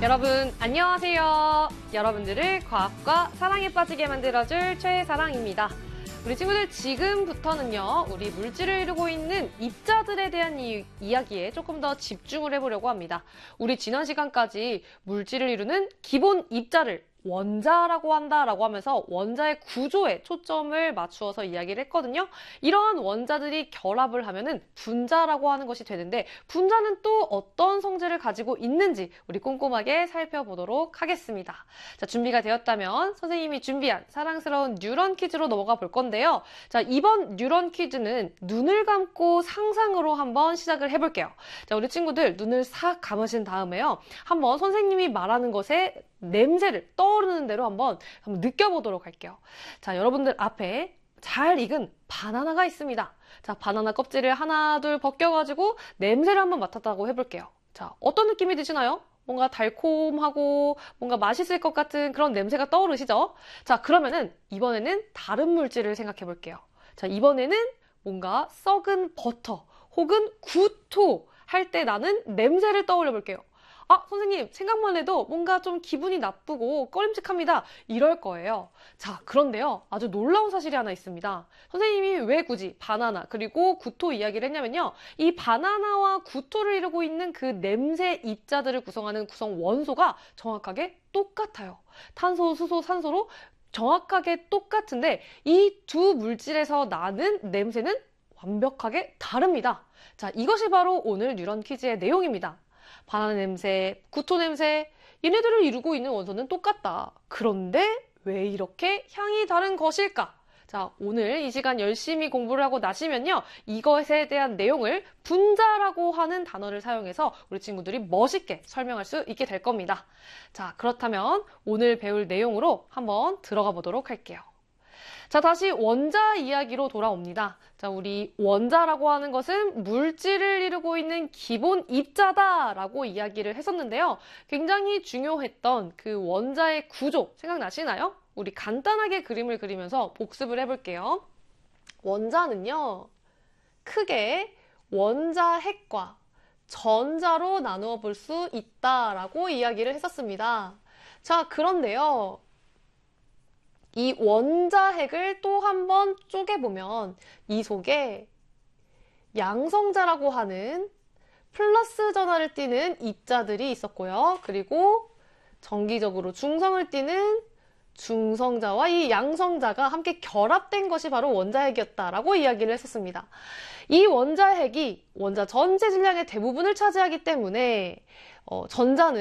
여러분 안녕하세요. 여러분들을 과학과 사랑에 빠지게 만들어줄 최사랑입니다. 우리 친구들 지금부터는요, 우리 물질을 이루고 있는 입자들에 대한 이야기에 조금 더 집중을 해보려고 합니다. 우리 지난 시간까지 물질을 이루는 기본 입자를 원자라고 한다라고 하면서 원자의 구조에 초점을 맞추어서 이야기를 했거든요. 이러한 원자들이 결합을 하면은 분자라고 하는 것이 되는데, 분자는 또 어떤 성질을 가지고 있는지 우리 꼼꼼하게 살펴보도록 하겠습니다. 자, 준비가 되었다면 선생님이 준비한 사랑스러운 뉴런 퀴즈로 넘어가 볼 건데요. 자, 이번 뉴런 퀴즈는 눈을 감고 상상으로 한번 시작을 해볼게요. 자, 우리 친구들 눈을 싹 감으신 다음에요, 한번 선생님이 말하는 것에 냄새를 떠오르는 대로 한번 느껴보도록 할게요. 자, 여러분들 앞에 잘 익은 바나나가 있습니다. 자, 바나나 껍질을 하나 둘 벗겨가지고 냄새를 한번 맡았다고 해볼게요. 자, 어떤 느낌이 드시나요? 뭔가 달콤하고 뭔가 맛있을 것 같은 그런 냄새가 떠오르시죠? 자, 그러면은 이번에는 다른 물질을 생각해 볼게요. 자, 이번에는 뭔가 썩은 버터 혹은 구토 할 때 나는 냄새를 떠올려 볼게요. 아, 선생님, 생각만 해도 뭔가 좀 기분이 나쁘고 꺼림칙합니다. 이럴 거예요. 자, 그런데요, 아주 놀라운 사실이 하나 있습니다. 선생님이 왜 굳이 바나나 그리고 구토 이야기를 했냐면요, 이 바나나와 구토를 이루고 있는 그 냄새 입자들을 구성하는 구성 원소가 정확하게 똑같아요. 탄소, 수소, 산소로 정확하게 똑같은데 이 두 물질에서 나는 냄새는 완벽하게 다릅니다. 자, 이것이 바로 오늘 뉴런 퀴즈의 내용입니다. 바나나 냄새, 구토 냄새, 얘네들을 이루고 있는 원소는 똑같다. 그런데 왜 이렇게 향이 다른 것일까? 자, 오늘 이 시간 열심히 공부를 하고 나시면요, 이것에 대한 내용을 분자라고 하는 단어를 사용해서 우리 친구들이 멋있게 설명할 수 있게 될 겁니다. 자, 그렇다면 오늘 배울 내용으로 한번 들어가 보도록 할게요. 자, 다시 원자 이야기로 돌아옵니다. 자, 우리 원자라고 하는 것은 물질을 이루고 있는 기본 입자다라고 이야기를 했었는데요. 굉장히 중요했던 그 원자의 구조 생각나시나요? 우리 간단하게 그림을 그리면서 복습을 해볼게요. 원자는요, 크게 원자핵과 전자로 나누어 볼 수 있다라고 이야기를 했었습니다. 자, 그런데요, 이 원자핵을 또 한번 쪼개보면 이 속에 양성자라고 하는 플러스 전하를 띠는 입자들이 있었고요. 그리고 정기적으로 중성을 띠는 중성자와 이 양성자가 함께 결합된 것이 바로 원자핵이었다라고 이야기를 했었습니다. 이 원자핵이 원자 전체 질량의 대부분을 차지하기 때문에 전자는